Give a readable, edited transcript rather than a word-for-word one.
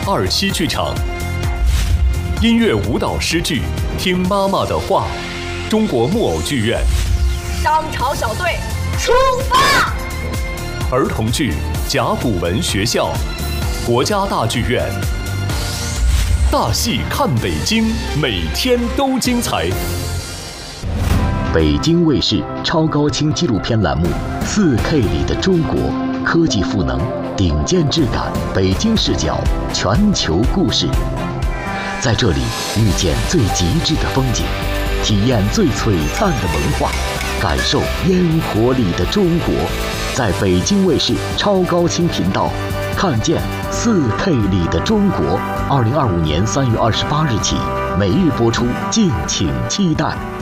27剧场，音乐舞蹈诗句，听妈妈的话。中国木偶剧院， 商朝小队出发。 儿童剧甲骨文学校，国家大剧院。大戏看北京，每天都精彩。 北京卫视超高清纪录片栏目4K 里的中国，科技赋能，顶尖质感，北京视角，全球故事。在这里遇见最极致的风景，体验最璀璨的文化，感受烟火里的中国。在北京卫视超高清频道，看见4K 里的中国。2025年3月28日起，每日播出，敬请期待。